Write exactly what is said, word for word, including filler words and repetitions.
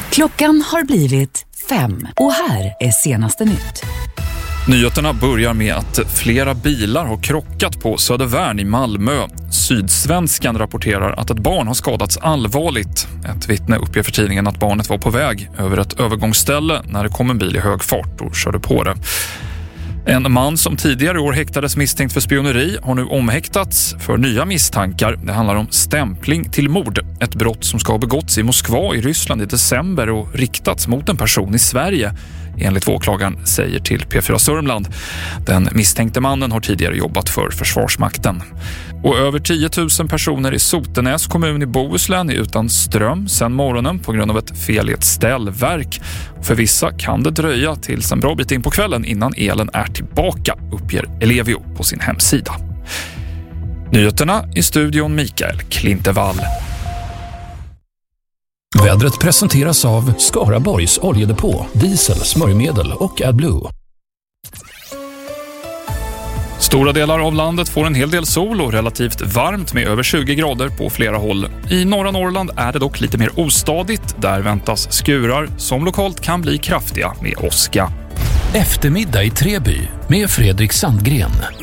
Klockan har blivit fem och här är senaste nytt. Nyheterna börjar med att flera bilar har krockat på Södervärn i Malmö. Sydsvenskan rapporterar att ett barn har skadats allvarligt. Ett vittne uppger för tidningen att barnet var på väg över ett övergångsställe när det kom en bil i hög fart och körde på det. En man som tidigare år häktades misstänkt för spioneri har nu omhäktats för nya misstankar. Det handlar om stämpling till mord. Ett brott som ska ha begåtts i Moskva i Ryssland i december och riktats mot en person i Sverige, enligt åklagaren säger till P fyra Sörmland. Den misstänkte mannen har tidigare jobbat för Försvarsmakten. Och över tio tusen personer i Sotenäs kommun i Bohuslän är utan ström sedan morgonen på grund av ett fel i ett ställverk. För vissa kan det dröja tills en bra bit in på kvällen innan elen är tillbaka, uppger Ellevio på sin hemsida. Nyheterna i studion Mikael Klintevall. Vädret presenteras av Skaraborgs oljedepå, diesel, smörjmedel och AdBlue. Stora delar av landet får en hel del sol och relativt varmt med över tjugo grader på flera håll. I norra Norrland är det dock lite mer ostadigt. Där väntas skurar som lokalt kan bli kraftiga med åska. Eftermiddag i Treby med Fredrik Sandgren.